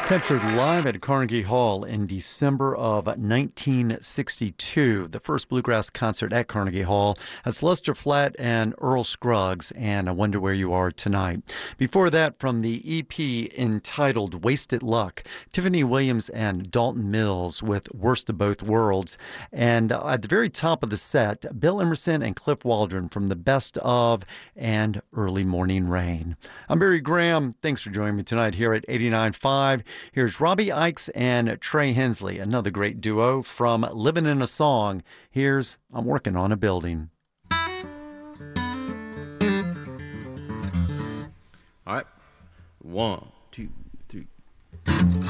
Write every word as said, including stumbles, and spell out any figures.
Captured live at Carnegie Hall in December of nineteen sixty-two, the first bluegrass concert at Carnegie Hall. That's Lester Flatt and Earl Scruggs, and I Wonder Where You Are Tonight. Before that, from the E P entitled Wasted Luck, Tiffany Williams and Dalton Mills with Worst of Both Worlds. And at the very top of the set, Bill Emerson and Cliff Waldron from the Best Of and Early Morning Rain. I'm Barry Graham. Thanks for joining me tonight here at eighty-nine point five. Here's Robbie Ikes and Trey Hensley, another great duo from Living in a Song. Here's I'm Working on a Building. All right. One, two, three.